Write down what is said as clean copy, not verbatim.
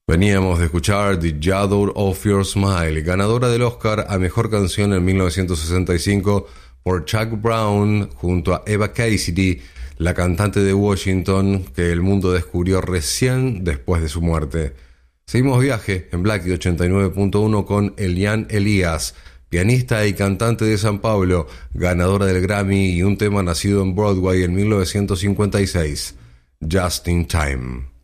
Veníamos de escuchar The Shadow of Your Smile, ganadora del Oscar a Mejor Canción en 1965 por Chuck Brown junto a Eva Cassidy, la cantante de Washington que el mundo descubrió recién después de su muerte. Seguimos viaje en Blackie 89.1 con Eliane Elias, pianista y cantante de San Pablo, ganadora del Grammy y un tema nacido en Broadway en 1956, Just in Time.